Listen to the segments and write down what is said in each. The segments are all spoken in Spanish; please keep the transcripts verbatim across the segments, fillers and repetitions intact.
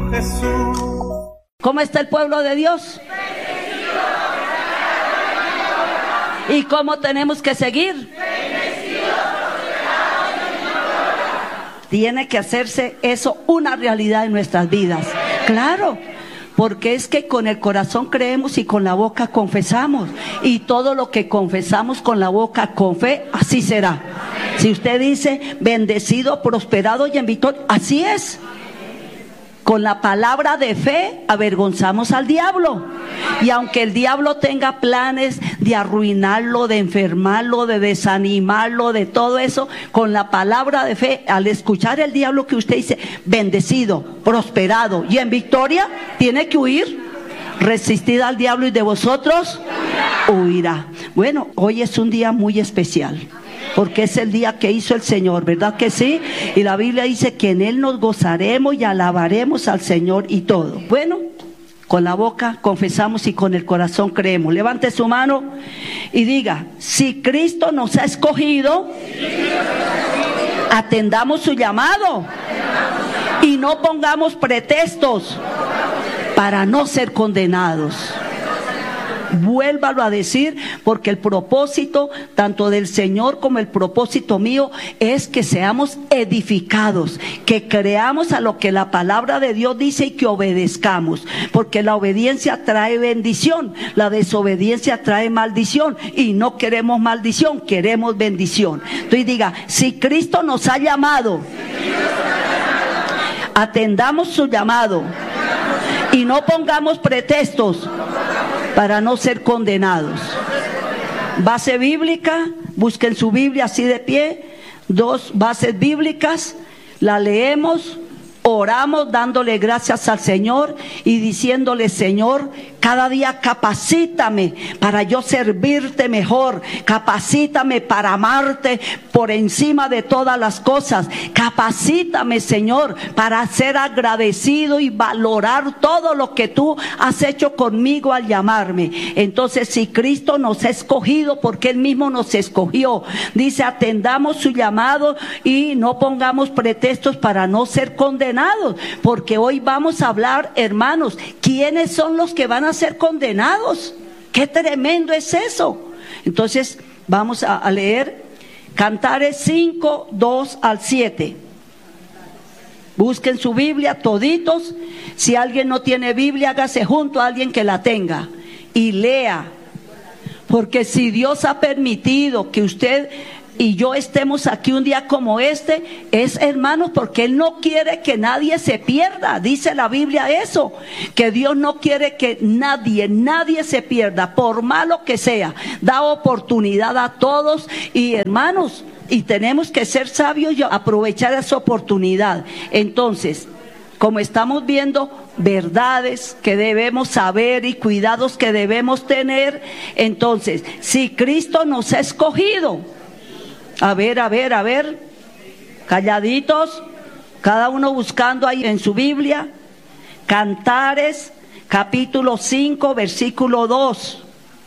Jesús. ¿Cómo está el pueblo de Dios? ¿Y cómo tenemos que seguir? Tiene que hacerse eso una realidad en nuestras vidas. Claro, porque es que con el corazón creemos y con la boca confesamos. Y todo lo que confesamos con la boca con fe, así será. Si usted dice bendecido, prosperado y en victoria, así es. Con la palabra de fe avergonzamos al diablo. Y aunque el diablo tenga planes de arruinarlo, de enfermarlo, de desanimarlo, de todo eso, con la palabra de fe, al escuchar el diablo que usted dice bendecido, prosperado y en victoria, tiene que huir. Resistid al diablo y de vosotros huirá. Bueno, hoy es un día muy especial, porque es el día que hizo el Señor, ¿verdad que sí? Y la Biblia dice que en Él nos gozaremos y alabaremos al Señor y todo. Bueno, con la boca confesamos y con el corazón creemos. Levante su mano y diga: si Cristo nos ha escogido, atendamos su llamado y no pongamos pretextos para no ser condenados. Vuélvalo a decir, porque el propósito tanto del Señor como el propósito mío es que seamos edificados, que creamos a lo que la palabra de Dios dice y que obedezcamos, porque la obediencia trae bendición, la desobediencia trae maldición, y no queremos maldición, queremos bendición. Entonces diga: si Cristo nos ha llamado, atendamos su llamado y no pongamos pretextos para no ser condenados. Base bíblica, busquen su Biblia así de pie, dos bases bíblicas, la leemos, oramos dándole gracias al Señor y diciéndole: Señor, cada día capacítame para yo servirte mejor, capacítame para amarte por encima de todas las cosas, capacítame, Señor, para ser agradecido y valorar todo lo que tú has hecho conmigo al llamarme. Entonces, si Cristo nos ha escogido, porque Él mismo nos escogió, dice: atendamos su llamado y no pongamos pretextos para no ser condenados, porque hoy vamos a hablar, hermanos, ¿quiénes son los que van a ser condenados? ¡Qué tremendo es eso! Entonces vamos a, a leer Cantares cinco, dos al siete. Busquen su Biblia toditos. Si alguien no tiene Biblia, hágase junto a alguien que la tenga y lea, porque si Dios ha permitido que usted y yo estemos aquí un día como este, es, hermanos, porque Él no quiere que nadie se pierda. Dice la Biblia eso, que Dios no quiere que nadie, nadie se pierda, por malo que sea. Da oportunidad a todos, y hermanos, y tenemos que ser sabios y aprovechar esa oportunidad. Entonces, como estamos viendo verdades que debemos saber y cuidados que debemos tener, entonces, si Cristo nos ha escogido, A ver, a ver, a ver, calladitos, cada uno buscando ahí en su Biblia. Cantares, capítulo cinco, versículo dos.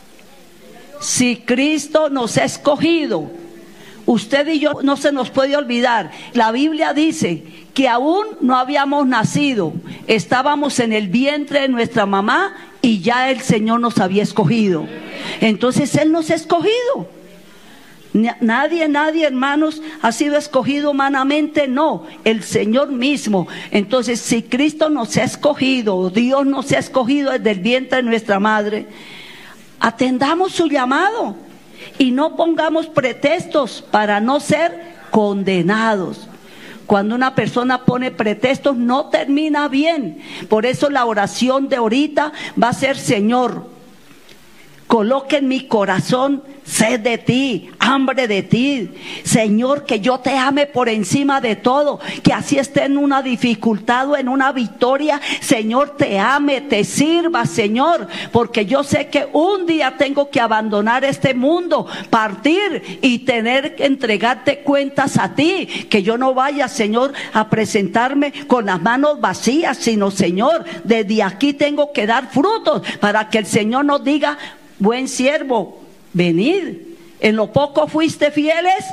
Si Cristo nos ha escogido, usted y yo no se nos puede olvidar. La Biblia dice que aún no habíamos nacido, estábamos en el vientre de nuestra mamá y ya el Señor nos había escogido. Entonces Él nos ha escogido. Nadie, nadie, hermanos, ha sido escogido humanamente, no, el Señor mismo. Entonces, si Cristo nos ha escogido, Dios nos ha escogido desde el vientre de nuestra madre, atendamos su llamado y no pongamos pretextos para no ser condenados. Cuando una persona pone pretextos, no termina bien. Por eso la oración de ahorita va a ser: Señor, coloque en mi corazón sed de ti, hambre de ti, Señor, que yo te ame por encima de todo, que así esté en una dificultad o en una victoria, Señor, te ame, te sirva, Señor, porque yo sé que un día tengo que abandonar este mundo, partir y tener que entregarte cuentas a ti, que yo no vaya, Señor, a presentarme con las manos vacías, sino, Señor, desde aquí tengo que dar frutos para que el Señor nos diga: buen siervo, venid, en lo poco fuiste fieles,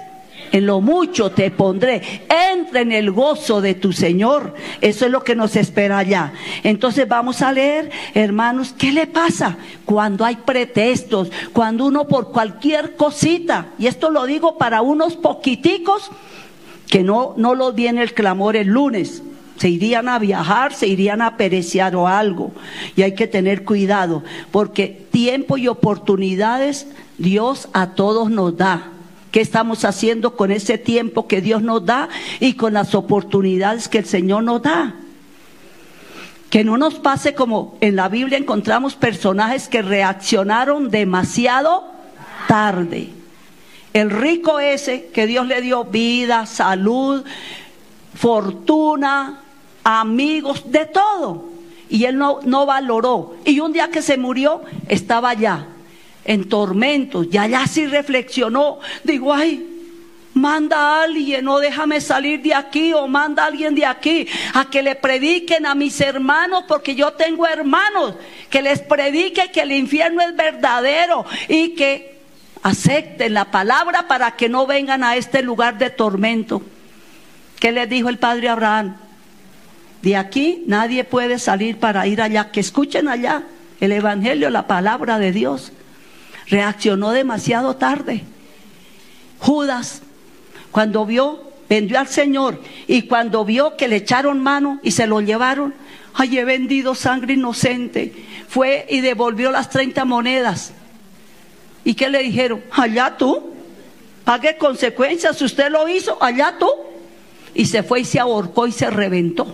en lo mucho te pondré. Entra en el gozo de tu Señor. Eso es lo que nos espera allá. Entonces vamos a leer, hermanos, ¿qué le pasa cuando hay pretextos? Cuando uno por cualquier cosita, y esto lo digo para unos poquiticos que no, no los viene el clamor el lunes. Se irían a viajar, se irían a pereciar o algo. Y hay que tener cuidado, porque tiempo y oportunidades Dios a todos nos da. ¿Qué estamos haciendo con ese tiempo que Dios nos da y con las oportunidades que el Señor nos da? Que no nos pase como en la Biblia encontramos personajes que reaccionaron demasiado tarde. El rico ese que Dios le dio vida, salud, fortuna, amigos, de todo. Y él no, no valoró. Y un día que se murió, estaba allá en tormentos, y allá sí reflexionó, digo, ay, manda a alguien, o déjame salir de aquí, o manda a alguien de aquí, a que le prediquen a mis hermanos, porque yo tengo hermanos, que les predique que el infierno es verdadero, y que acepten la palabra para que no vengan a este lugar de tormento. ¿Qué les dijo el padre Abraham? De aquí nadie puede salir para ir allá, que escuchen allá el evangelio, la palabra de Dios. Reaccionó demasiado tarde. Judas, cuando vio, vendió al Señor, y cuando vio que le echaron mano y se lo llevaron, ay, he vendido sangre inocente, fue y devolvió las treinta monedas. ¿Y qué le dijeron? Allá tú, pague consecuencias, si usted lo hizo, allá tú. Y se fue y se ahorcó y se reventó.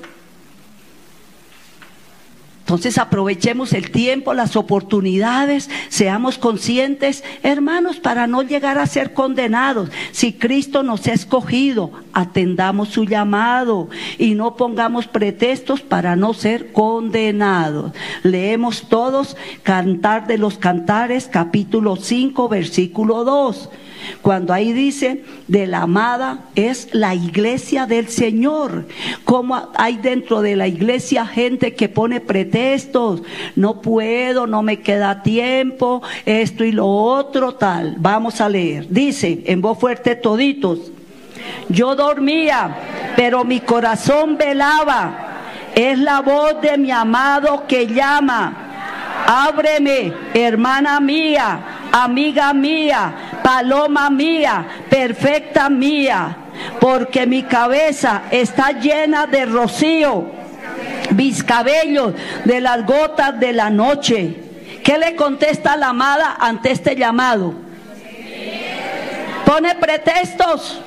Entonces aprovechemos el tiempo, las oportunidades, seamos conscientes, hermanos, para no llegar a ser condenados. Si Cristo nos ha escogido, atendamos su llamado y no pongamos pretextos para no ser condenados. Leemos todos Cantar de los Cantares, capítulo cinco, versículo dos. Cuando ahí dice de la amada, es la iglesia del Señor. Como hay dentro de la iglesia gente que pone pretextos, no puedo, no me queda tiempo, esto y lo otro tal. Vamos a leer, dice en voz fuerte toditos: yo dormía, pero mi corazón velaba, es la voz de mi amado que llama. Ábreme, hermana mía, amiga mía, paloma mía, perfecta mía, porque mi cabeza está llena de rocío, mis cabellos de las gotas de la noche. ¿Qué le contesta la amada ante este llamado? Pone pretextos.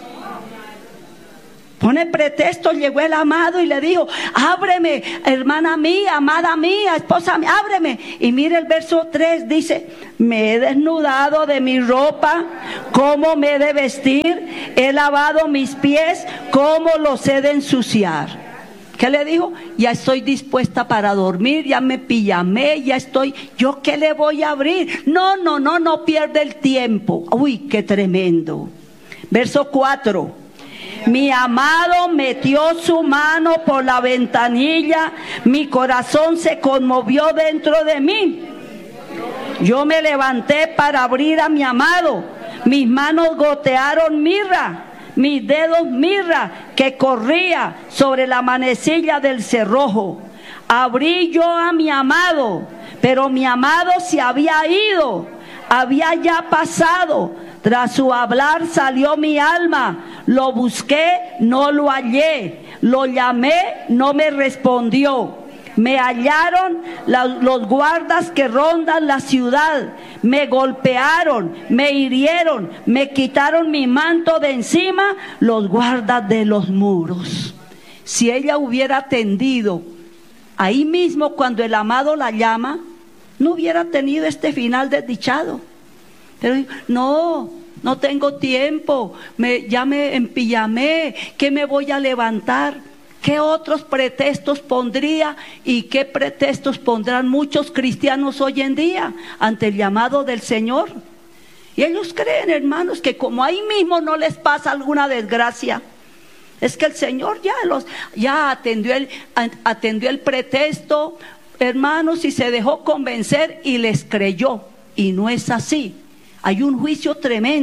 Pone pretexto, llegó el amado y le dijo: ábreme, hermana mía, amada mía, esposa mía, ábreme. Y mire el verso tres, dice: me he desnudado de mi ropa, ¿cómo me he de vestir? He lavado mis pies, ¿cómo los he de ensuciar? ¿Qué le dijo? Ya estoy dispuesta para dormir, ya me pijamé, ya estoy. ¿Yo qué le voy a abrir? No, no, no, no pierde el tiempo. Uy, qué tremendo. Verso cuatro. Mi amado metió su mano por la ventanilla, mi corazón se conmovió dentro de mí. Yo me levanté para abrir a mi amado, mis manos gotearon mirra, mis dedos mirra que corría sobre la manecilla del cerrojo. Abrí yo a mi amado, pero mi amado se había ido, había ya pasado. Tras su hablar salió mi alma, lo busqué, no lo hallé, lo llamé, no me respondió. Me hallaron la, los guardas que rondan la ciudad, me golpearon, me hirieron, me quitaron mi manto de encima, los guardas de los muros. Si ella hubiera atendido ahí mismo cuando el amado la llama, no hubiera tenido este final desdichado. Pero no, no tengo tiempo, me, ya me empillamé, ¿qué me voy a levantar? ¿Qué otros pretextos pondría y qué pretextos pondrán muchos cristianos hoy en día ante el llamado del Señor? Y ellos creen, hermanos, que como ahí mismo no les pasa alguna desgracia, es que el Señor ya los ya atendió el, atendió el pretexto, hermanos, y se dejó convencer y les creyó. Y no es así. Hay un juicio tremendo.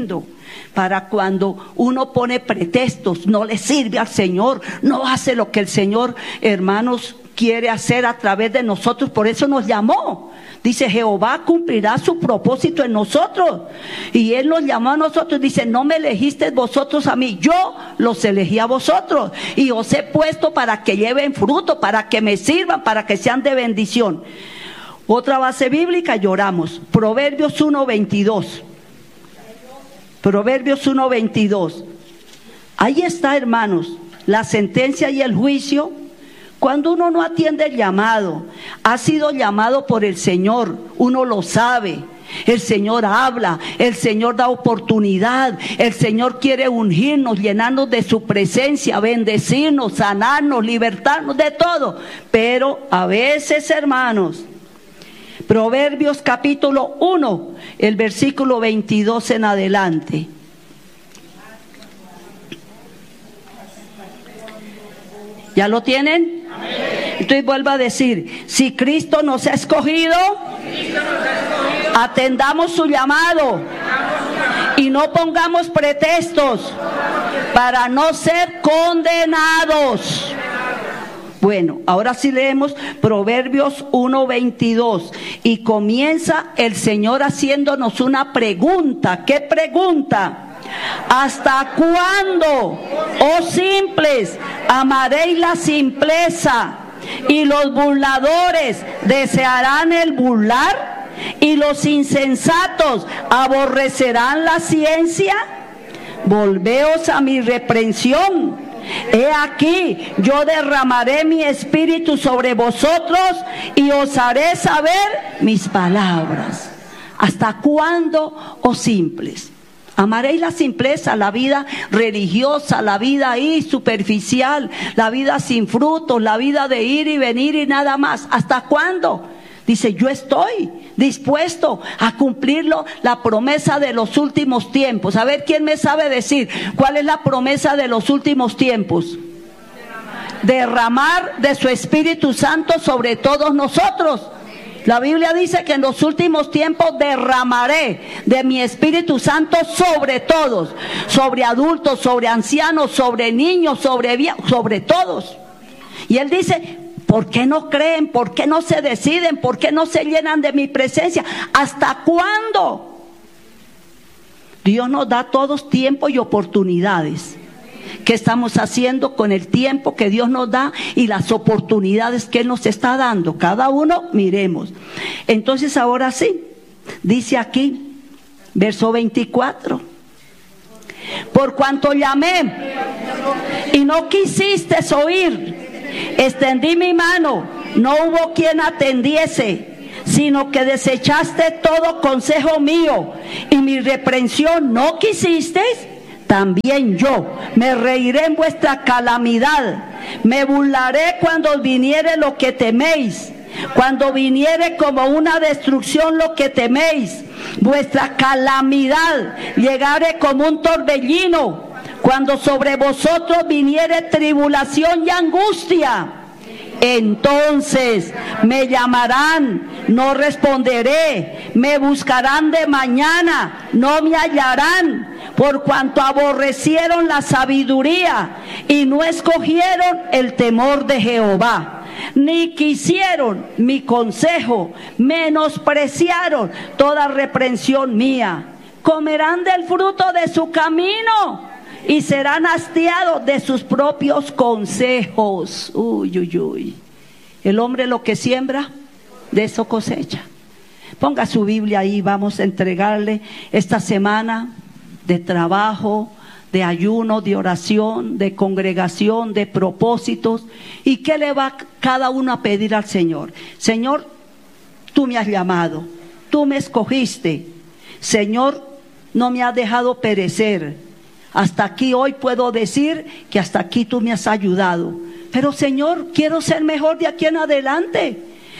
para cuando uno pone pretextos, no le sirve al Señor, no hace lo que el Señor, hermanos, quiere hacer a través de nosotros. Por eso nos llamó. Dice, Jehová cumplirá su propósito en nosotros. Y Él nos llamó a nosotros. Dice, no me elegisteis vosotros a mí, yo los elegí a vosotros. Y os he puesto para que lleven fruto, para que me sirvan, para que sean de bendición. Otra base bíblica, lloramos. Proverbios uno veintidós. Proverbios uno veintidós. Ahí está, hermanos, la sentencia y el juicio. Cuando uno no atiende el llamado, ha sido llamado por el Señor, uno lo sabe. El Señor habla, el Señor da oportunidad, el Señor quiere ungirnos, llenarnos de su presencia, bendecirnos, sanarnos, libertarnos de todo. Pero a veces, hermanos, Proverbios capítulo uno, el versículo veintidós en adelante. ¿Ya lo tienen? Amén. Entonces vuelvo a decir, si Cristo nos ha escogido, Cristo nos ha escogido, atendamos su llamado y no pongamos pretextos para no ser condenados. Bueno, ahora sí leemos Proverbios uno veintidós y comienza el Señor haciéndonos una pregunta. ¿Qué pregunta? ¿Hasta cuándo, oh simples, amaréis la simpleza y los burladores desearán el burlar y los insensatos aborrecerán la ciencia? Volveos a mi reprensión. He aquí, yo derramaré mi espíritu sobre vosotros y os haré saber mis palabras. ¿Hasta cuándo, oh simples? Amaréis la simpleza, la vida religiosa, la vida ahí superficial, la vida sin frutos, la vida de ir y venir y nada más. ¿Hasta cuándo? Dice, yo estoy dispuesto a cumplirlo, la promesa de los últimos tiempos. A ver, ¿quién me sabe decir cuál es la promesa de los últimos tiempos? Derramar de su Espíritu Santo sobre todos nosotros. La Biblia dice que en los últimos tiempos derramaré de mi Espíritu Santo sobre todos, sobre adultos, sobre ancianos, sobre niños, sobre viejos, sobre todos. Y Él dice, ¿por qué no creen? ¿Por qué no se deciden? ¿Por qué no se llenan de mi presencia? ¿Hasta cuándo? Dios nos da todos tiempo y oportunidades. ¿Qué estamos haciendo con el tiempo que Dios nos da y las oportunidades que Él nos está dando? Cada uno miremos. Entonces ahora sí, dice aquí, verso veinticuatro. Por cuanto llamé y no quisiste oír, extendí mi mano, no hubo quien atendiese, sino que desechaste todo consejo mío y mi reprensión no quisisteis. También yo me reiré en vuestra calamidad, me burlaré cuando viniere lo que teméis, cuando viniere como una destrucción lo que teméis, vuestra calamidad llegare como un torbellino, cuando sobre vosotros viniere tribulación y angustia. Entonces me llamarán, no responderé, me buscarán de mañana, no me hallarán, por cuanto aborrecieron la sabiduría y no escogieron el temor de Jehová, ni quisieron mi consejo, menospreciaron toda reprensión mía. Comerán del fruto de su camino y serán hastiados de sus propios consejos. Uy, uy, uy. El hombre lo que siembra, de eso cosecha. Ponga su Biblia ahí, vamos a entregarle esta semana de trabajo, de ayuno, de oración, de congregación, de propósitos. ¿Y qué le va cada uno a pedir al Señor? Señor, tú me has llamado, tú me escogiste. Señor, no me has dejado perecer. Hasta aquí hoy puedo decir que hasta aquí tú me has ayudado. Pero Señor, quiero ser mejor de aquí en adelante.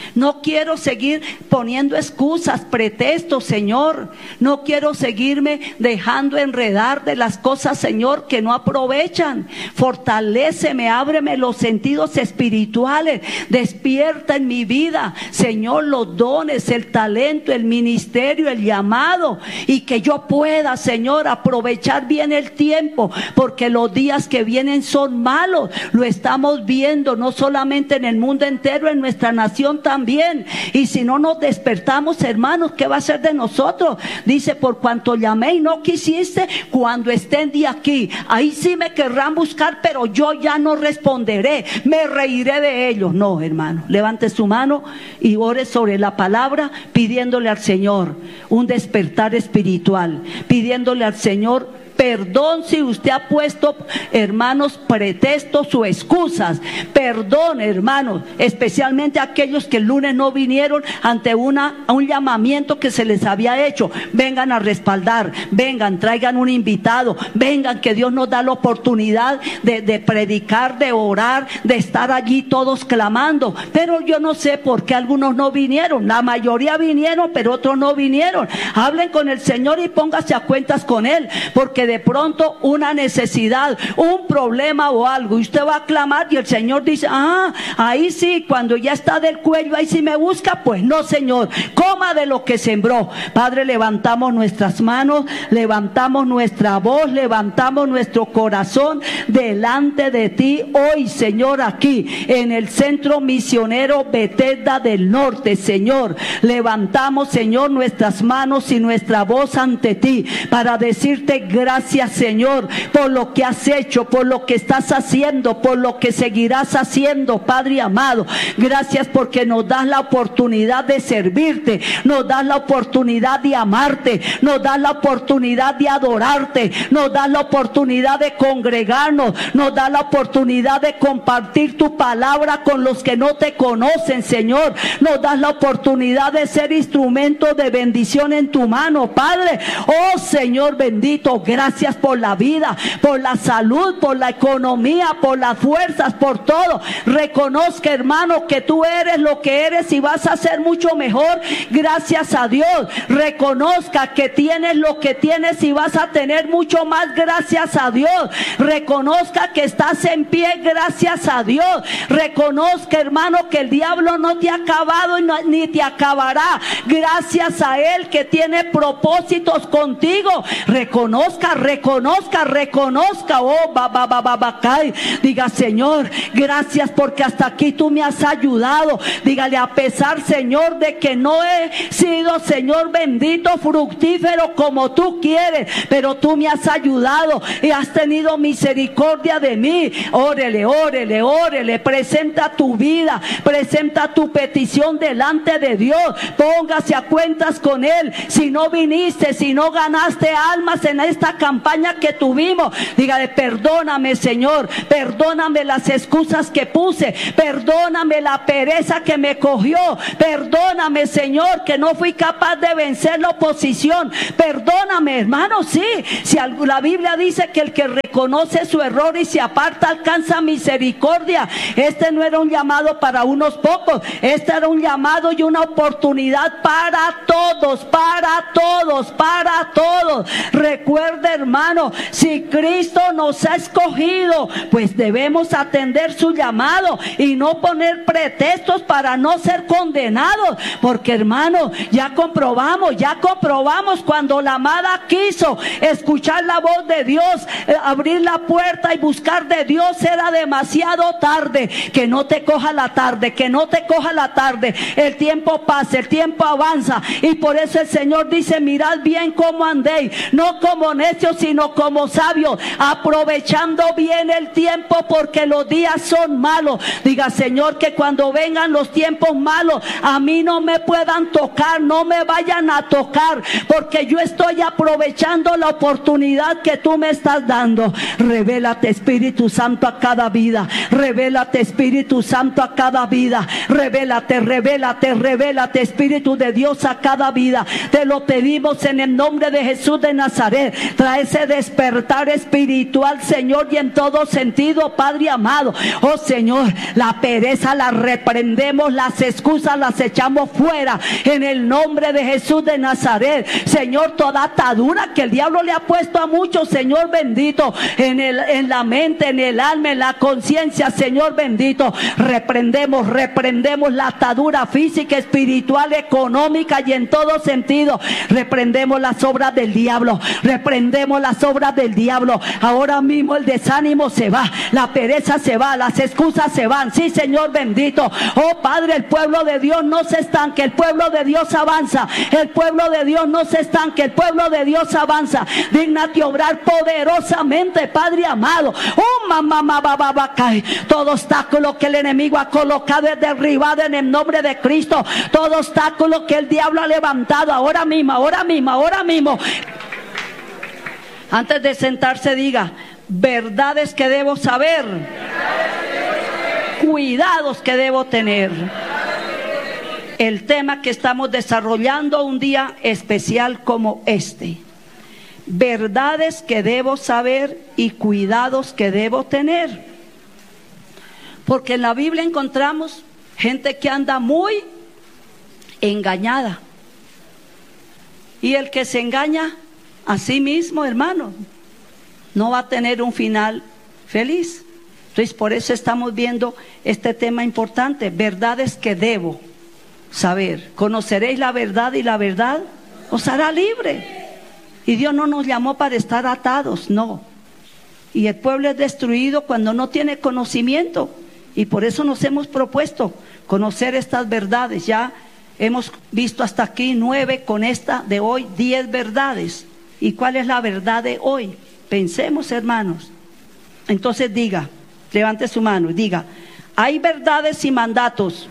No quiero seguir poniendo excusas, pretextos, Señor. No quiero seguirme dejando enredar de las cosas, Señor, que no aprovechan. Fortaléceme, ábreme los sentidos espirituales. Despierta en mi vida, Señor, los dones, el talento, el ministerio, el llamado. Y que yo pueda, Señor, aprovechar bien el tiempo. Porque los días que vienen son malos. Lo estamos viendo, no solamente en el mundo entero, en nuestra nación también. Y si no nos despertamos, hermanos, ¿qué va a ser de nosotros? Dice, por cuanto llamé y no quisiste, cuando estén de aquí, ahí sí me querrán buscar, pero yo ya no responderé, me reiré de ellos. No, hermano, levante su mano y ore sobre la palabra, pidiéndole al Señor un despertar espiritual, pidiéndole al Señor perdón si usted ha puesto, hermanos, pretextos o excusas. Perdón, hermanos, especialmente aquellos que el lunes no vinieron ante una, a un llamamiento que se les había hecho. Vengan a respaldar, vengan, traigan un invitado, vengan, que Dios nos da la oportunidad de, de predicar, de orar, de estar allí todos clamando. Pero yo no sé por qué algunos no vinieron. La mayoría vinieron, pero otros no vinieron. Hablen con el Señor y póngase a cuentas con Él, porque de pronto una necesidad, un problema o algo, y usted va a clamar y el Señor dice, ah, ahí sí, cuando ya está del cuello, ahí sí me busca. Pues no, Señor, coma de lo que sembró. Padre, levantamos nuestras manos, levantamos nuestra voz, levantamos nuestro corazón delante de ti hoy, Señor, aquí en el Centro Misionero Bethesda del Norte. Señor, levantamos, Señor, nuestras manos y nuestra voz ante ti para decirte gracias. Gracias, Señor, por lo que has hecho, por lo que estás haciendo, por lo que seguirás haciendo, Padre amado. Gracias porque nos das la oportunidad de servirte, nos das la oportunidad de amarte, nos das la oportunidad de adorarte, nos das la oportunidad de congregarnos, nos das la oportunidad de compartir tu palabra con los que no te conocen, Señor. Nos das la oportunidad de ser instrumento de bendición en tu mano, Padre. Oh, Señor bendito, gracias. Gracias por la vida, por la salud, por la economía, por las fuerzas, por todo. Reconozca, hermano, que tú eres lo que eres y vas a ser mucho mejor. Gracias a Dios. Reconozca que tienes lo que tienes y vas a tener mucho más. Gracias a Dios. Reconozca que estás en pie. Gracias a Dios. Reconozca, hermano, que el diablo no te ha acabado y no, ni te acabará. Gracias a Él que tiene propósitos contigo. Reconozca, reconozca, reconozca, oh, ba, ba, ba, ba, ba, cae. Diga, Señor, gracias porque hasta aquí tú me has ayudado. Dígale, a pesar, Señor, de que no he sido, Señor bendito, fructífero como tú quieres, pero tú me has ayudado y has tenido misericordia de mí. Órele, órele, órele, presenta tu vida, presenta tu petición delante de Dios, póngase a cuentas con Él. Si no viniste, si no ganaste almas en esta campaña que tuvimos, dígale, perdóname, Señor, perdóname las excusas que puse, perdóname la pereza que me cogió, perdóname, Señor, que no fui capaz de vencer la oposición, perdóname, hermano. Sí, si la Biblia dice que el que reconoce su error y se aparta alcanza misericordia. Este no era un llamado para unos pocos, este era un llamado y una oportunidad para todos, para todos, para todos. Recuerde, hermano, si Cristo nos ha escogido, pues debemos atender su llamado y no poner pretextos para no ser condenados, porque, hermano, ya comprobamos, ya comprobamos cuando la amada quiso escuchar la voz de Dios, eh, abrir la puerta y buscar de Dios, era demasiado tarde. Que no te coja la tarde, que no te coja la tarde. El tiempo pasa, el tiempo avanza, y por eso el Señor dice, mirad bien cómo andéis, no como necios, sino como sabios, aprovechando bien el tiempo, porque los días son malos. Diga, Señor, que cuando vengan los tiempos malos, a mí no me puedan tocar, no me vayan a tocar, porque yo estoy aprovechando la oportunidad que tú me estás dando. Revélate, Espíritu Santo, a cada vida. Revélate, Espíritu Santo, a cada vida. Revélate, revélate, revélate, Espíritu de Dios, a cada vida. Te lo pedimos en el nombre de Jesús de Nazaret. Trae ese despertar espiritual, Señor, y en todo sentido, Padre amado. Oh Señor, la pereza la reprendemos, las excusas las echamos fuera en el nombre de Jesús de Nazaret. Señor, toda atadura que el diablo le ha puesto a muchos, Señor bendito, en, el, en la mente, en el alma, en la conciencia, Señor bendito, reprendemos, reprendemos la atadura física, espiritual, económica y en todo sentido. Reprendemos las obras del diablo, reprendemos las obras del diablo. Ahora mismo el desánimo se va, la pereza se va, las excusas se van. Sí, Señor bendito. Oh Padre, el pueblo de Dios no se estanque, el pueblo de Dios avanza, el pueblo de Dios no se estanque, el pueblo de Dios avanza. Dígnate obrar poderosamente, Padre amado. Oh mamá, mamá, mamá, cae. Todo obstáculo que el enemigo ha colocado es derribado en el nombre de Cristo. Todo obstáculo que el diablo ha levantado ahora mismo, ahora mismo, ahora mismo. Antes de sentarse diga: verdades que debo saber, cuidados que debo tener. El tema que estamos desarrollando un día especial como este: verdades que debo saber y cuidados que debo tener. Porque en la Biblia encontramos gente que anda muy engañada, y el que se engaña a sí mismo, hermano, no va a tener un final feliz. Entonces, por eso estamos viendo este tema importante: verdades que debo saber. Conoceréis la verdad y la verdad os hará libre. Y Dios no nos llamó para estar atados, no. Y el pueblo es destruido cuando no tiene conocimiento, y por eso nos hemos propuesto conocer estas verdades. Ya hemos visto hasta aquí nueve, con esta de hoy diez verdades. ¿Y cuál es la verdad de hoy? Pensemos, hermanos. Entonces diga, levante su mano y diga: hay verdades y mandatos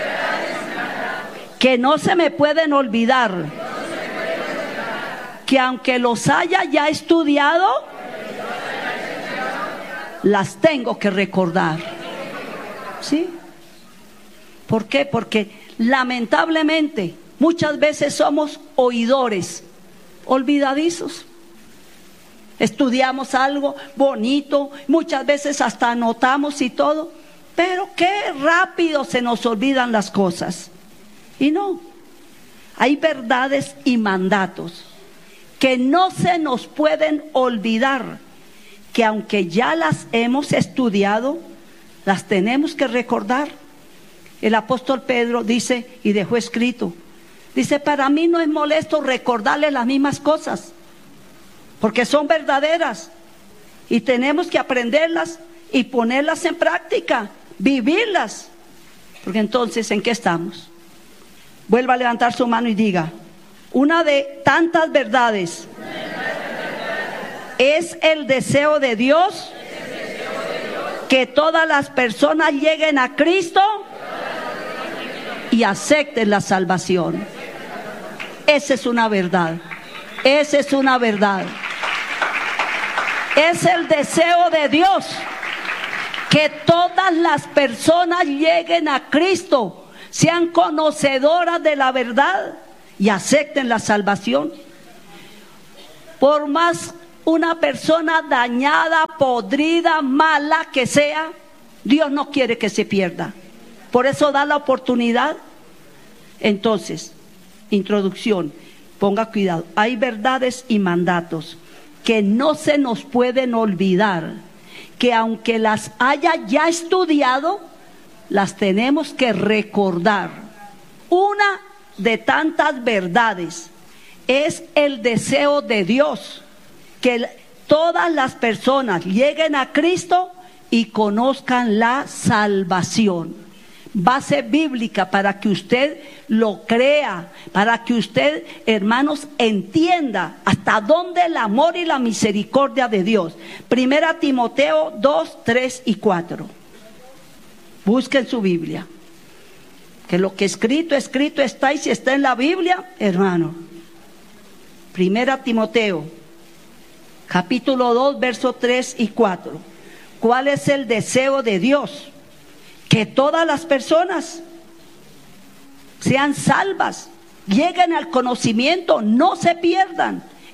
que no se me pueden olvidar, que aunque los haya ya estudiado, las tengo que recordar. ¿Sí? ¿Por qué? Porque lamentablemente muchas veces somos oidores, olvidadizos. Estudiamos algo bonito, muchas veces hasta anotamos y todo, pero qué rápido se nos olvidan las cosas. Y no, hay verdades y mandatos que no se nos pueden olvidar, que aunque ya las hemos estudiado, las tenemos que recordar. El apóstol Pedro dice, y dejó escrito, dice: para mí no es molesto recordarles las mismas cosas, porque son verdaderas y tenemos que aprenderlas y ponerlas en práctica, vivirlas. Porque entonces, ¿en qué estamos? Vuelva a levantar su mano y diga: una de tantas verdades es el deseo de Dios que todas las personas lleguen a Cristo y acepten la salvación. Esa es una verdad. Esa es una verdad. Es el deseo de Dios que todas las personas lleguen a Cristo, sean conocedoras de la verdad y acepten la salvación. Por más una persona dañada, podrida, mala que sea, Dios no quiere que se pierda. Por eso da la oportunidad. Entonces, introducción, ponga cuidado. Hay verdades y mandatos que no se nos pueden olvidar, que aunque las haya ya estudiado, las tenemos que recordar. Una de tantas verdades es el deseo de Dios que todas las personas lleguen a Cristo y conozcan la salvación. Base bíblica para que usted lo crea, para que usted, hermanos, entienda hasta dónde el amor y la misericordia de Dios. Primera Timoteo dos, tres y cuatro. Busquen su Biblia, que lo que escrito, escrito está, y si está en la Biblia, hermano. Primera Timoteo, capítulo dos, versos tres y cuatro. ¿Cuál es el deseo de Dios? Que todas las personas sean salvas, lleguen al conocimiento, no se pierdan.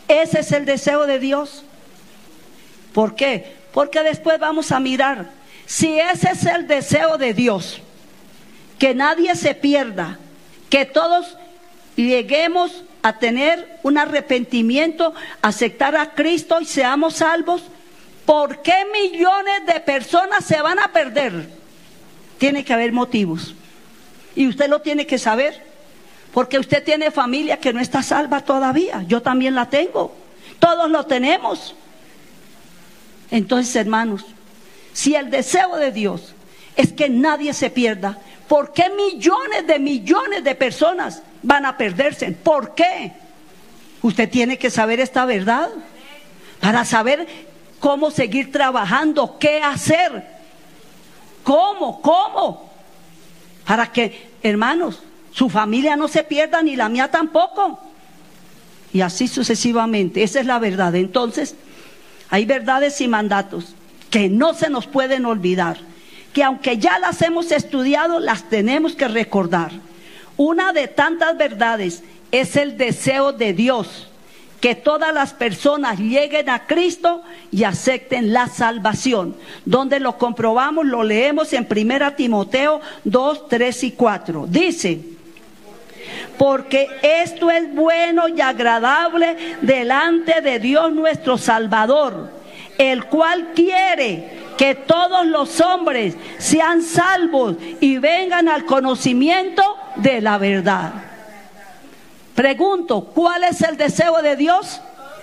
Ese es el deseo de Dios. ¿Por qué? Porque después vamos a mirar, si ese es el deseo de Dios, que nadie se pierda, que todos lleguemos a tener un arrepentimiento, aceptar a Cristo y seamos salvos, ¿por qué millones de personas se van a perder? Tiene que haber motivos. Y usted lo tiene que saber, porque usted tiene familia que no está salva todavía. Yo también la tengo. Todos lo tenemos. Entonces, hermanos, si el deseo de Dios es que nadie se pierda, ¿por qué millones de millones de personas van a perderse? ¿Por qué? Usted tiene que saber esta verdad para saber cómo seguir trabajando, qué hacer, cómo, cómo, para que, hermanos, su familia no se pierda, ni la mía tampoco, y así sucesivamente. Esa es la verdad. Entonces, hay verdades y mandatos que no se nos pueden olvidar, que aunque ya las hemos estudiado, las tenemos que recordar. Una de tantas verdades es el deseo de Dios, que todas las personas lleguen a Cristo y acepten la salvación. Donde lo comprobamos, lo leemos en primera Timoteo dos, tres y cuatro. Dice: porque esto es bueno y agradable delante de Dios nuestro Salvador, el cual quiere que todos los hombres sean salvos y vengan al conocimiento de la verdad. Pregunto, ¿cuál es el deseo de Dios?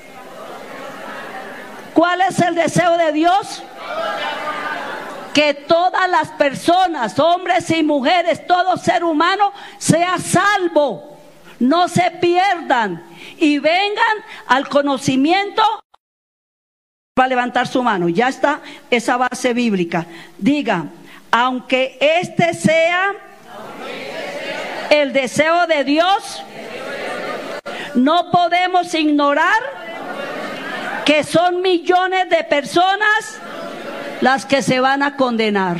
¿Cuál es el deseo de Dios? Que todas las personas, hombres y mujeres, todo ser humano, sea salvo, no se pierdan y vengan al conocimiento. Va a levantar su mano, ya está esa base bíblica. Diga: aunque este sea el deseo de Dios, no podemos ignorar que son millones de personas las que se van a condenar.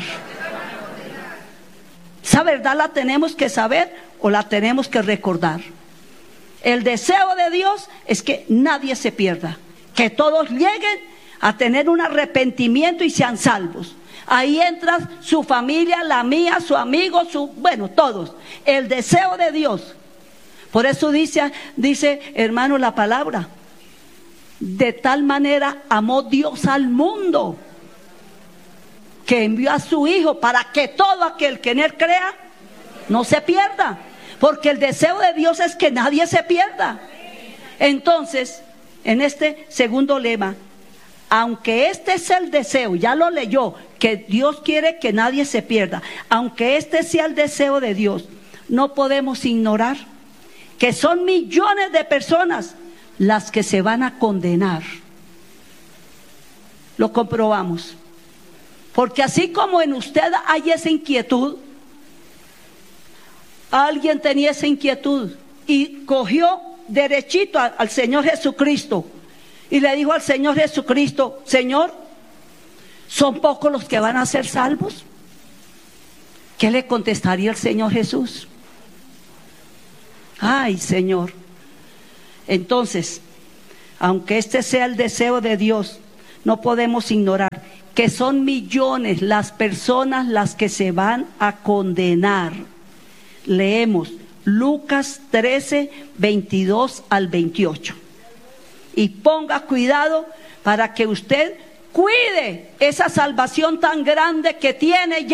Esa verdad la tenemos que saber o la tenemos que recordar. El deseo de Dios es que nadie se pierda, que todos lleguen a tener un arrepentimiento y sean salvos. Ahí entra su familia, la mía, su amigo, su, bueno, todos. El deseo de Dios. Por eso dice, dice, hermano, la palabra: de tal manera amó Dios al mundo, que envió a su Hijo, para que todo aquel que en Él crea no se pierda. Porque el deseo de Dios es que nadie se pierda. Entonces, en este segundo lema, aunque este es el deseo, ya lo leyó, que Dios quiere que nadie se pierda, aunque este sea el deseo de Dios, no podemos ignorar que son millones de personas las que se van a condenar. Lo comprobamos. Porque así como en usted hay esa inquietud, alguien tenía esa inquietud y cogió derechito a, al Señor Jesucristo y le dijo al Señor Jesucristo: Señor, ¿son pocos los que van a ser salvos? ¿Qué le contestaría el Señor Jesús? Ay, Señor. Entonces, aunque este sea el deseo de Dios, no podemos ignorar que son millones las personas las que se van a condenar. Leemos Lucas trece, veintidós al veintiocho. Y ponga cuidado para que usted cuide esa salvación tan grande que tiene ya.